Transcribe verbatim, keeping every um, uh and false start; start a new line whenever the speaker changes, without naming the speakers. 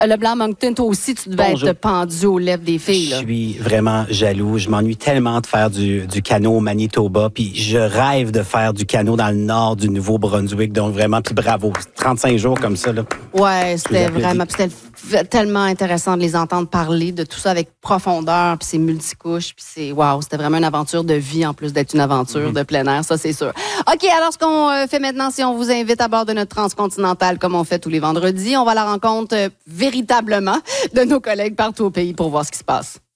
Le Blanc Moncton, toi aussi, tu devais
Bonjour.
être pendu aux lèvres des filles.
Je
Là.
suis vraiment jaloux. Je m'ennuie tellement de faire du, du canot au Manitoba. Puis je rêve de faire du canot dans le nord du Nouveau-Brunswick. Donc vraiment, puis bravo. trente-cinq jours comme ça. Là.
Ouais, c'était
applaudis.
vraiment... puis c'était tellement intéressant de les entendre parler de tout ça avec profondeur, puis c'est multicouches, puis c'est... Wow, c'était vraiment une aventure de vie en plus d'être une aventure mm-hmm. de plein air, ça c'est sûr. OK, alors ce qu'on euh, fait maintenant, si on vous invite à bord de notre transcontinentale, comme on fait tous les vendredis, on va à la rencontre euh, véritablement de nos collègues partout au pays pour voir ce qui se passe.